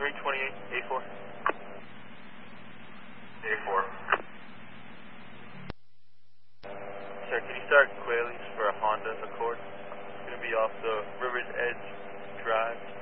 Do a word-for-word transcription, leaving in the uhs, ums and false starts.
three twenty-eight, A four. A four. Sir, can you start Quailies for a Honda Accord? It's going to be off the River's Edge Drive.